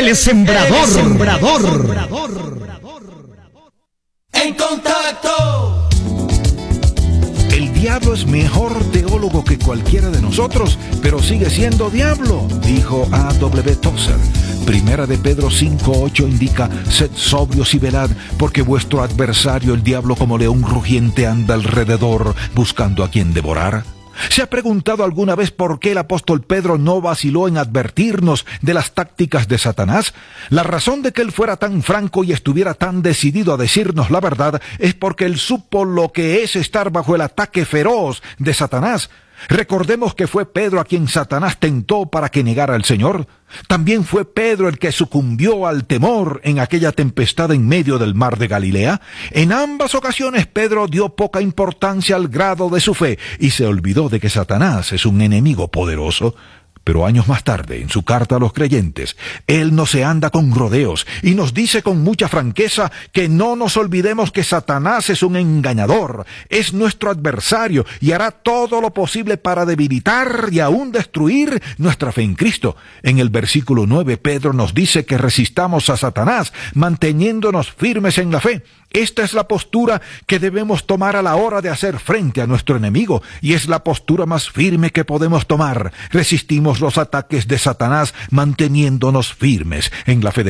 El Sembrador. En contacto. El diablo es mejor teólogo que cualquiera de nosotros, pero sigue siendo diablo, dijo A.W. Tozer. Primera de Pedro 5:8 indica: sed sobrios y velad, porque vuestro adversario el diablo como león rugiente anda alrededor, buscando a quien devorar. ¿Se ha preguntado alguna vez por qué el apóstol Pedro no vaciló en advertirnos de las tácticas de Satanás? La razón de que él fuera tan franco y estuviera tan decidido a decirnos la verdad es porque él supo lo que es estar bajo el ataque feroz de Satanás. Recordemos que fue Pedro a quien Satanás tentó para que negara al Señor. También fue Pedro el que sucumbió al temor en aquella tempestad en medio del mar de Galilea. En ambas ocasiones Pedro dio poca importancia al grado de su fe y se olvidó de que Satanás es un enemigo poderoso. Pero años más tarde, en su carta a los creyentes, él no se anda con rodeos y nos dice con mucha franqueza que no nos olvidemos que Satanás es un engañador, es nuestro adversario y hará todo lo posible para debilitar y aún destruir nuestra fe en Cristo. En el versículo 9, Pedro nos dice que resistamos a Satanás, manteniéndonos firmes en la fe. Esta es la postura que debemos tomar a la hora de hacer frente a nuestro enemigo, y es la postura más firme que podemos tomar. Resistimos los ataques de Satanás manteniéndonos firmes en la fe de